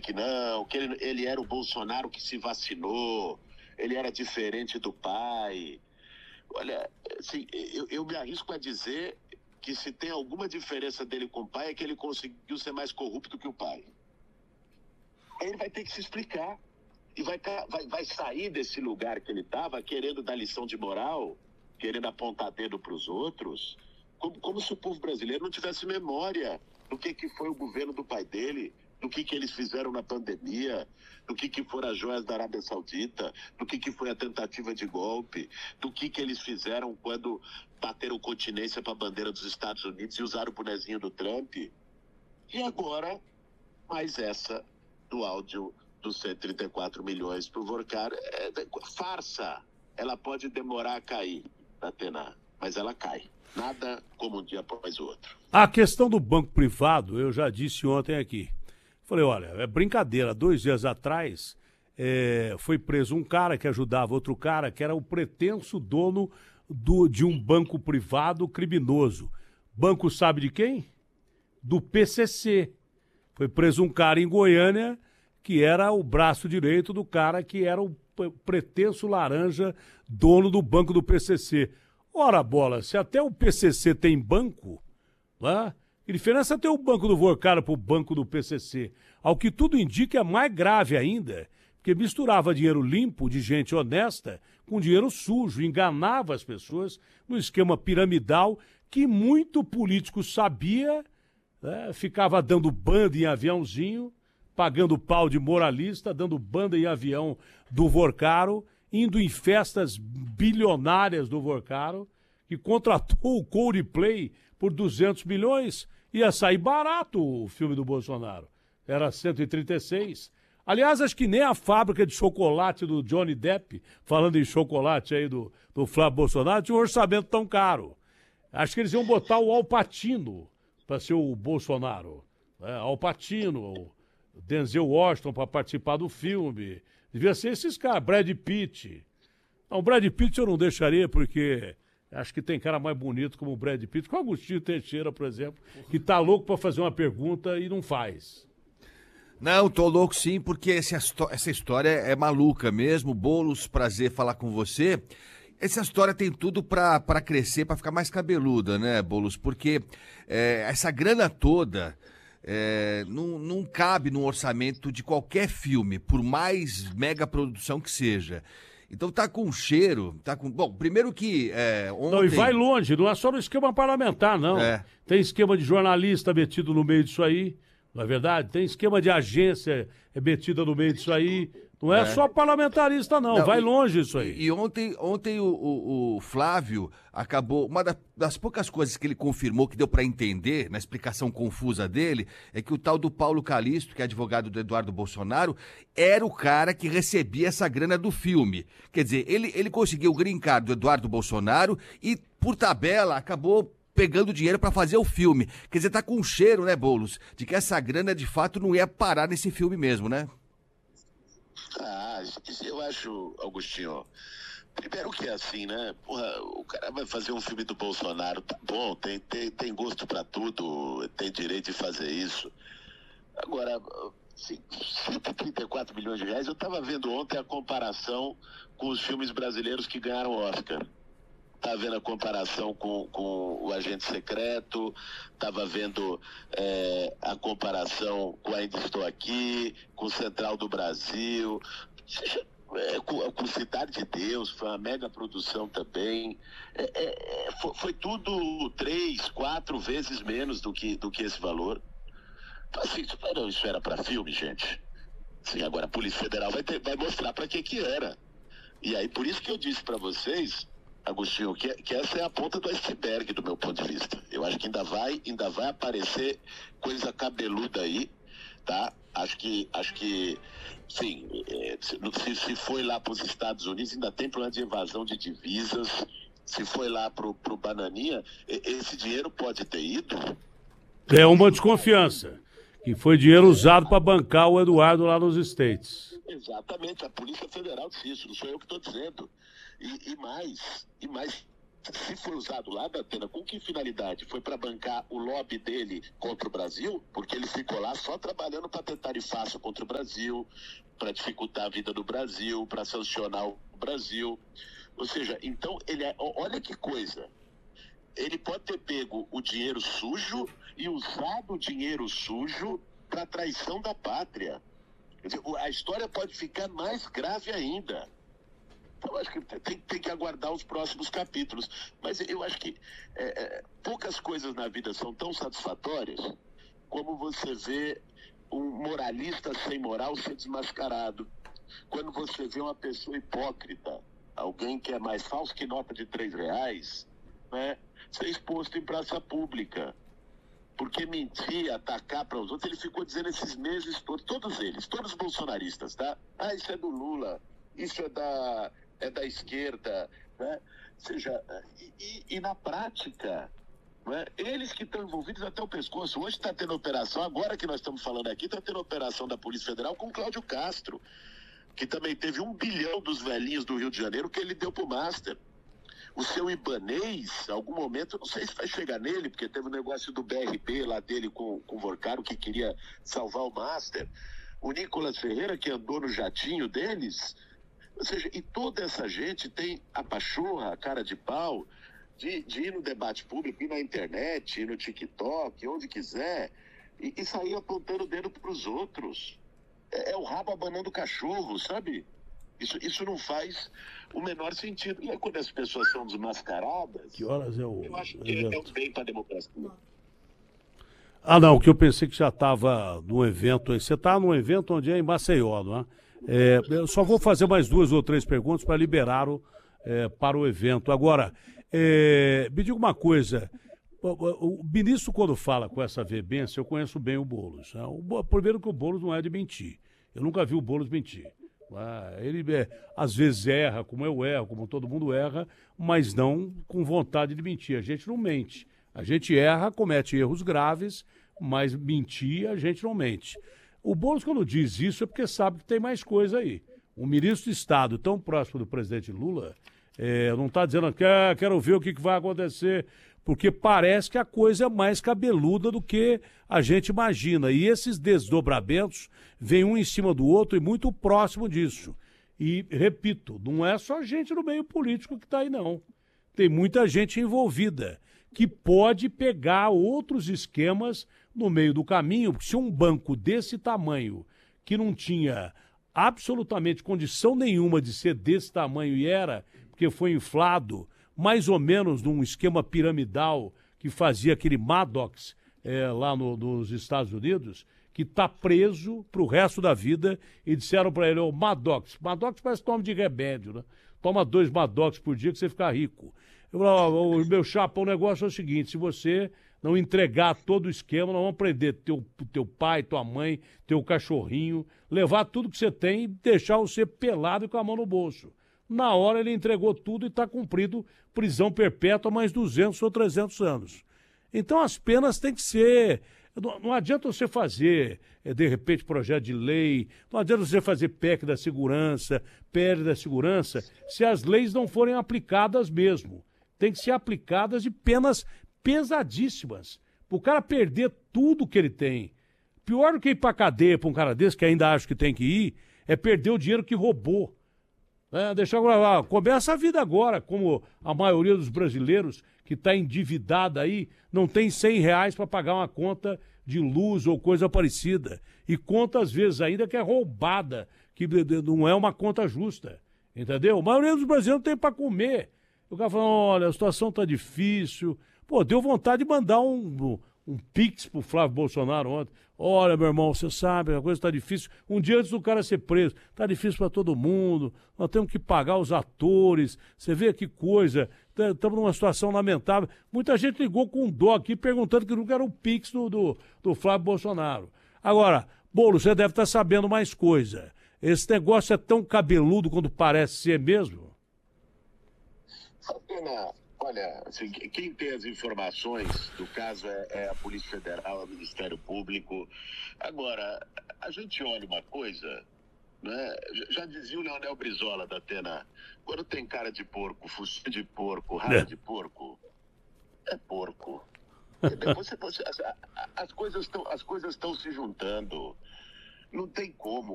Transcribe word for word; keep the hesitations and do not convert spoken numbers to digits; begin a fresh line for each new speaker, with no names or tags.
que não, que ele, ele era o Bolsonaro que se vacinou, ele era diferente do pai. Olha, assim, eu, eu me arrisco a dizer que se tem alguma diferença dele com o pai é que ele conseguiu ser mais corrupto que o pai. Aí ele vai ter que se explicar e vai, vai, vai sair desse lugar que ele estava querendo dar lição de moral, querendo apontar dedo para os outros, como, como se o povo brasileiro não tivesse memória do que, que foi o governo do pai dele, do que, que eles fizeram na pandemia, do que, que foram as joias da Arábia Saudita, do que, que foi a tentativa de golpe, do que, que eles fizeram quando bateram continência para a bandeira dos Estados Unidos e usaram o bonezinho do Trump. E agora, mais essa do áudio dos cento e trinta e quatro milhões para o Vorcar. É, é, farsa. Ela pode demorar a cair, Atena, mas ela cai. Nada como um dia após o outro.
A questão do banco privado, eu já disse ontem aqui. Falei, olha, é brincadeira. Dois dias atrás, é, foi preso um cara que ajudava outro cara, que era o pretenso dono do, de um banco privado criminoso. Banco sabe de quem? Do P C C. Foi preso um cara em Goiânia que era o braço direito do cara que era o pretenso laranja dono do banco do P C C. Ora, bola, se até o P C C tem banco, né? Que diferença é ter o banco do Vorcar para o banco do P C C? Ao que tudo indica, é mais grave ainda, porque misturava dinheiro limpo de gente honesta com dinheiro sujo, enganava as pessoas no esquema piramidal que muito político sabia, né? Ficava dando banda em aviãozinho, pagando pau de moralista, dando banda em avião do Vorcaro, indo em festas bilionárias do Vorcaro, que contratou o Coldplay por duzentos milhões, ia sair barato o filme do Bolsonaro. Era cento e trinta e seis. Aliás, acho que nem a fábrica de chocolate do Johnny Depp, falando em chocolate aí do, do Flávio Bolsonaro, tinha um orçamento tão caro. Acho que eles iam botar o Al Pacino para ser o Bolsonaro. É, Al Pacino, o Denzel Washington para participar do filme. Devia ser esses caras, Brad Pitt. Não, o Brad Pitt eu não deixaria, porque acho que tem cara mais bonito como o Brad Pitt, com o Agostinho Teixeira, por exemplo, que tá louco para fazer uma pergunta e não faz.
Não, tô louco sim, porque essa, essa história é maluca mesmo. Boulos, prazer falar com você. Essa história tem tudo pra, pra crescer, pra ficar mais cabeluda, né, Boulos? Porque é, essa grana toda é, não, não cabe no orçamento de qualquer filme, por mais mega produção que seja. Então tá com cheiro, tá com... Bom, primeiro que é, ontem...
Não, e vai longe, não é só no esquema parlamentar, não. É. Tem esquema de jornalista metido no meio disso aí, não é verdade? Tem esquema de agência metida no meio disso aí. Não é, é só parlamentarista, não. não. Vai e, longe isso aí.
E ontem, ontem o, o, o Flávio acabou... Uma da, das poucas coisas que ele confirmou, que deu para entender, na explicação confusa dele, é que o tal do Paulo Calixto, que é advogado do Eduardo Bolsonaro, era o cara que recebia essa grana do filme. Quer dizer, ele, ele conseguiu o green card do Eduardo Bolsonaro e, por tabela, acabou pegando dinheiro para fazer o filme. Quer dizer, tá com um cheiro, né, Boulos, de que essa grana, de fato, não ia parar nesse filme mesmo, né?
Ah, eu acho, Augustinho, primeiro que é assim, né? Porra, o cara vai fazer um filme do Bolsonaro, tá bom, tem, tem, tem gosto pra tudo, tem direito de fazer isso. Agora, assim, cento e trinta e quatro milhões de reais, eu tava vendo ontem a comparação com os filmes brasileiros que ganharam Oscar. Estava vendo a comparação com, com o Agente Secreto, estava vendo é, a comparação com Ainda Estou Aqui, com Central do Brasil, é, com, com Cidade de Deus, foi uma mega produção também. É, é, foi, foi tudo três, quatro vezes menos do que, do que esse valor. Então, assim, isso era, isso era para filme, gente. Sim, agora a Polícia Federal vai, ter, vai mostrar para que que era. E aí, por isso que eu disse para vocês, Agostinho, que, que essa é a ponta do iceberg do meu ponto de vista. Eu acho que ainda vai, ainda vai aparecer coisa cabeluda aí, tá? Acho que, acho que, sim, é, se, se foi lá para os Estados Unidos, ainda tem problema de evasão de divisas. Se foi lá pro, pro Bananinha, esse dinheiro pode ter ido?
É uma desconfiança. Que foi dinheiro usado para bancar o Eduardo lá nos States.
Exatamente, a Polícia Federal disse isso, não sou eu que estou dizendo. E, e mais, e mais, Se foi usado lá, Datena, com que finalidade? Foi para bancar o lobby dele contra o Brasil? Porque ele ficou lá só trabalhando para tentar ir fácil contra o Brasil, para dificultar a vida do Brasil, para sancionar o Brasil. Ou seja, então, ele é, olha que coisa. Ele pode ter pego o dinheiro sujo e usado o dinheiro sujo para traição da pátria. Quer dizer, a história pode ficar mais grave ainda. Então, eu acho que tem, tem que aguardar os próximos capítulos. Mas eu acho que é, é, poucas coisas na vida são tão satisfatórias como você vê um moralista sem moral ser desmascarado. Quando você vê uma pessoa hipócrita, alguém que é mais falso que nota de três reais, né, ser exposto em praça pública. Porque mentir, atacar para os outros, ele ficou dizendo esses meses todos, todos eles, todos os bolsonaristas, tá? Ah, isso é do Lula, isso é da, é da esquerda, né? Ou seja, e, e, e na prática, né, eles que estão envolvidos até o pescoço. Hoje está tendo operação, agora que nós estamos falando aqui, está tendo operação da Polícia Federal com Cláudio Castro, que também teve um bilhão dos velhinhos do Rio de Janeiro que ele deu para o Master. O seu Ibanez, algum momento, não sei se vai chegar nele, porque teve um negócio do B R B lá dele com, com o Vorcaro, que queria salvar o Master. O Nicolas Ferreira, que andou no jatinho deles. Ou seja, e toda essa gente tem a pachorra, a cara de pau, de, de ir no debate público, ir na internet, ir no TikTok, onde quiser, e, e sair apontando o dedo para os outros. É, é o rabo abanando o cachorro, sabe? Isso, isso não faz o menor sentido. E aí, quando as pessoas são desmascaradas,
que horas é o
eu acho que
evento?
é um bem para a democracia.
Ah, não, que eu pensei que já estava no evento. Você está num evento onde é em Maceió, não é? É, eu só vou fazer mais duas ou três perguntas para liberar o, é, para o evento. Agora, é, me diga uma coisa. O, o ministro, quando fala com essa veemência, eu conheço bem o Boulos. Né? O, primeiro que o Boulos não é de mentir. Eu nunca vi o Boulos mentir. Ah, ele é, às vezes erra, como eu erro, como todo mundo erra, mas não com vontade de mentir. A gente não mente. A gente erra, comete erros graves, mas mentir a gente não mente. O Boulos, quando diz isso, é porque sabe que tem mais coisa aí. Um ministro de Estado tão próximo do presidente Lula é, não está dizendo que ah, quero ver o que, que vai acontecer, porque parece que a coisa é mais cabeluda do que a gente imagina. E esses desdobramentos vêm um em cima do outro e muito próximo disso. E, repito, não é só gente no meio político que está aí, não. Tem muita gente envolvida que pode pegar outros esquemas no meio do caminho, porque se um banco desse tamanho, que não tinha absolutamente condição nenhuma de ser desse tamanho e era, porque foi inflado, mais ou menos num esquema piramidal que fazia aquele Maddox é, lá no, nos Estados Unidos, que está preso para o resto da vida, e disseram para ele, ô, Maddox, Maddox parece nome de remédio, né? Toma dois Maddox por dia que você fica rico. Eu falo, meu chapa, o negócio é o seguinte, se você não entregar todo o esquema, nós vamos prender teu, teu pai, tua mãe, teu cachorrinho, levar tudo que você tem e deixar você pelado e com a mão no bolso. Na hora ele entregou tudo e está cumprido prisão perpétua mais duzentos ou trezentos anos. Então as penas têm que ser... Não, não adianta você fazer, de repente, projeto de lei, não adianta você fazer P E C da segurança, P L da segurança, se as leis não forem aplicadas mesmo. Tem que ser aplicadas de penas pesadíssimas. Para o cara perder tudo que ele tem. Pior do que ir para a cadeia para um cara desse, que ainda acha que tem que ir, é perder o dinheiro que roubou. É, deixa eu gravar. Começa a vida agora, como a maioria dos brasileiros que está endividada aí, não tem cem reais para pagar uma conta de luz ou coisa parecida. E conta, às vezes, ainda que é roubada, que não é uma conta justa. Entendeu? A maioria dos brasileiros não tem para comer. O cara fala, olha, a situação está difícil. Pô, deu vontade de mandar um, um, um pix pro Flávio Bolsonaro ontem. Olha, meu irmão, você sabe, a coisa está difícil. Um dia antes do cara ser preso, está difícil para todo mundo. Nós temos que pagar os atores. Você vê que coisa. Estamos numa situação lamentável. Muita gente ligou com dó aqui perguntando que nunca era o pix do, do, do Flávio Bolsonaro. Agora, Boulos, você deve estar sabendo mais coisa. Esse negócio é tão cabeludo quanto parece ser mesmo?
Fabiana, olha, assim, quem tem as informações do caso é, é a Polícia Federal, é o Ministério Público. Agora, a gente olha uma coisa, né? Já dizia o Leonel Brizola da Atena, quando tem cara de porco, focinho de porco, rabo
É.
de porco, é porco. Entendeu? Você, você, as, as coisas estão as coisas estão se juntando. Não tem como.